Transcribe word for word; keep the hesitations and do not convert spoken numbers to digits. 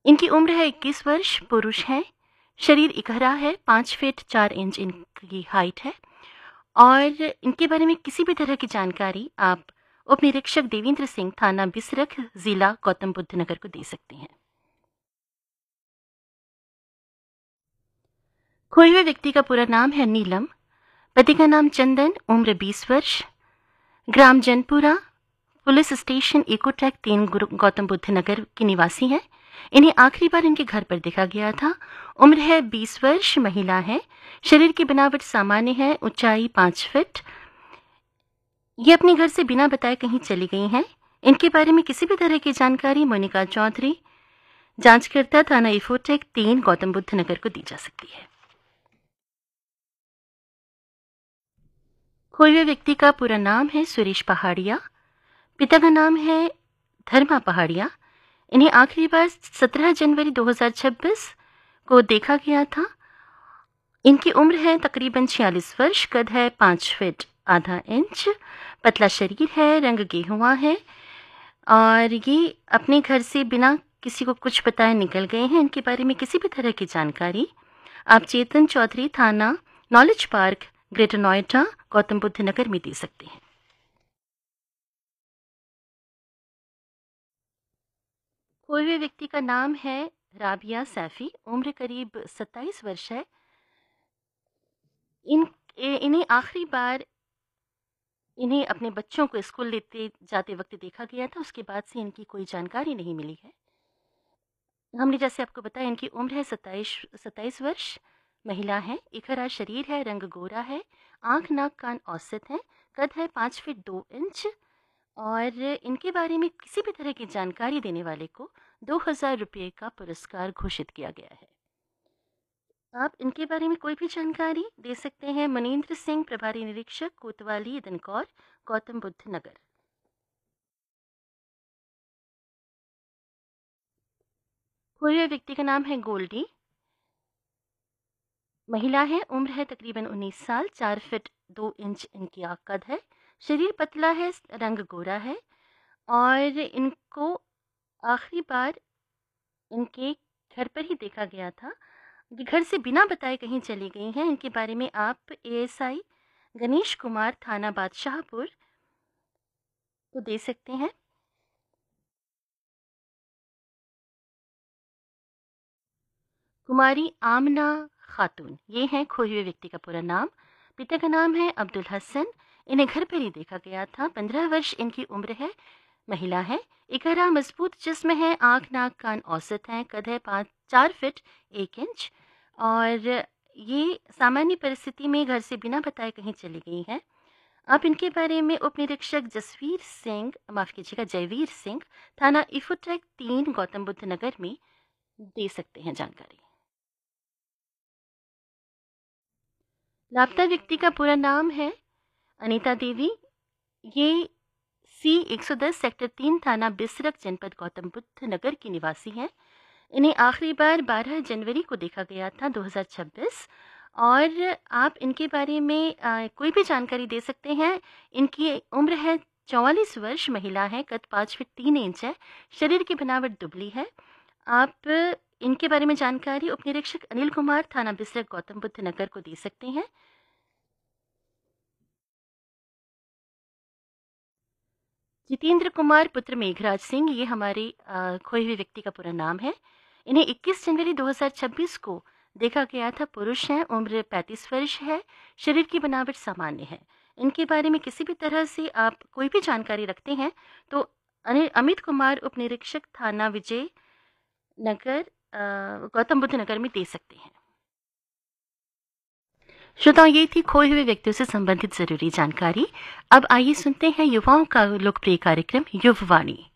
इनकी उम्र है इक्कीस वर्ष, पुरुष हैं, शरीर इकहरा है, पाँच फीट चार इंच इनकी हाइट है और इनके बारे में किसी भी तरह की जानकारी आप उप निरीक्षक देवेंद्र सिंह, थाना बिसरख, जिला गौतम बुद्ध नगर को दे सकते हैं। खोए हुए व्यक्ति का पूरा नाम है नीलम, पति का नाम चंदन, उम्र बीस वर्ष, ग्राम जनपुरा, पुलिस स्टेशन इकोटेक तीन गौतम बुद्ध नगर की निवासी हैं। इन्हें आखिरी बार इनके घर पर देखा गया था। उम्र है बीस वर्ष, महिला है, शरीर की बनावट सामान्य है, ऊंचाई पाँच फीट। ये अपने घर से बिना बताए कहीं चली गई हैं। इनके बारे में किसी भी तरह की जानकारी मोनिका चौधरी, जांचकर्ता, थाना इफोटेक तीन गौतम बुद्ध नगर को दी जा सकती है। खोए हुए व्यक्ति का पूरा नाम है सुरेश पहाड़िया, पिता का नाम है धर्मा पहाड़िया। इन्हें आखिरी बार सत्रह जनवरी दो हज़ार छब्बीस को देखा गया था। इनकी उम्र है तकरीबन छियालीस वर्ष, कद है पाँच फीट आधा इंच, पतला शरीर है, रंग गेहुआ है और ये अपने घर से बिना किसी को कुछ बताए निकल गए हैं। इनके बारे में किसी भी तरह की जानकारी आप चेतन चौधरी, थाना knowledge park, greater Noida, Gautam Buddha नगर में दे सकते हैं। खोए हुए व्यक्ति का नाम है राबिया सैफी, उम्र करीब सत्ताईस वर्ष है। इन इन्हें आखिरी बार इन्हें अपने बच्चों को स्कूल लेते जाते वक्त देखा गया था। उसके बाद से इनकी कोई जानकारी नहीं मिली है। हमने जैसे आपको बताया इनकी उम्र है सत्ताईस सत्ताईस वर्ष, महिला है, इकहरा शरीर है, रंग गोरा है, आंख नाक कान औसत है, कद है पाँच फीट दो इंच और इनके बारे में किसी भी तरह की जानकारी देने वाले को दो हजार रुपये का पुरस्कार घोषित किया गया है। आप इनके बारे में कोई भी जानकारी दे सकते हैं मनीन्द्र सिंह, प्रभारी निरीक्षक, कोतवाली, दनकौर, गौतम बुद्ध नगर। खोए हुए व्यक्ति का नाम है गोल्डी, महिला है, उम्र है तकरीबन उन्नीस साल, चार फीट दो इंच इनकी कद है, शरीर पतला है, रंग गोरा है और इनको आखिरी बार इनके घर पर ही देखा गया था। घर से बिना बताए कहीं चली गई हैं। इनके बारे में आप एएसआई गणेश कुमार, थाना बादशाहपुर को दे सकते हैं। कुमारी आमना खातून, ये हैं खोए हुए व्यक्ति का पूरा नाम। पिता का नाम है अब्दुल हसन, इन्हें घर पर ही देखा गया था। पंद्रह वर्ष इनकी उम्र है, महिला है, इकहरा मजबूत जिस्म है, आंख नाक कान औसत हैं, कद है पाँच चार फीट एक इंच और ये सामान्य परिस्थिति में घर से बिना बताए कहीं चली गई हैं। आप इनके बारे में उप निरीक्षक जसवीर सिंह, माफ कीजिएगा जयवीर सिंह, थाना इफोटेक तीन गौतम बुद्ध नगर में दे सकते हैं जानकारी। लापता व्यक्ति का पूरा नाम है अनीता देवी, ये सी एक सौ दस सेक्टर तीन, थाना बिसरख, जनपद गौतम बुद्ध नगर की निवासी हैं। इन्हें आखिरी बार बारह जनवरी को देखा गया था दो हज़ार छब्बीस और आप इनके बारे में आ, कोई भी जानकारी दे सकते हैं। इनकी उम्र है चौवालीस वर्ष, महिला है, कद पाँच फीट तीन इंच है, शरीर की बनावट दुबली है। आप इनके बारे में जानकारी उप निरीक्षक अनिल कुमार, थाना बिसरख, गौतम बुद्ध नगर को दे सकते हैं। जितेंद्र कुमार पुत्र मेघराज सिंह, ये हमारे खोए हुए व्यक्ति का पूरा नाम है। इन्हें इक्कीस जनवरी दो हज़ार छब्बीस को देखा गया था, पुरुष हैं, उम्र पैंतीस वर्ष है, शरीर की बनावट सामान्य है। इनके बारे में किसी भी तरह से आप कोई भी जानकारी रखते हैं तो अमित कुमार, उप निरीक्षक, थाना विजय नगर, गौतम बुद्ध नगर में दे सकते हैं। श्रोताओं, ये थी खोए हुए व्यक्तियों से संबंधित जरूरी जानकारी। अब आइए सुनते हैं युवाओं का लोकप्रिय कार्यक्रम युववाणी।